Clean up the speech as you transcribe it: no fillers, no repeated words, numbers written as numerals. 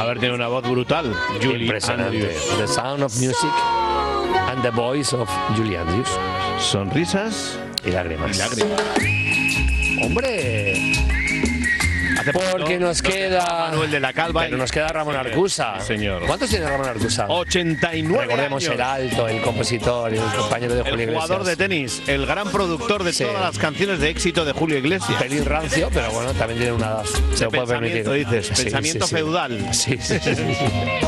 haber tenido una voz brutal. Julie Impresionante. Andrews. The Sound of Music and the Voice of Julie Andrews. Sonrisas Y lágrimas. y lágrimas. ¡Hombre! Hace Porque poquito nos queda Manuel de la Calva. Pero nos queda Ramón Arcusa. Señor. ¿Cuántos tiene Ramón Arcusa? 89 Recordemos años. el alto, el compositor y el compañero de Julio El Iglesias. jugador de tenis, el gran productor de Sí. todas las canciones de éxito de Julio Iglesias. Pelín rancio, pero bueno, también tiene una edad. Se lo puede permitir. Pensamiento, dices, Sí, pensamiento sí, sí. feudal. Sí, sí, sí.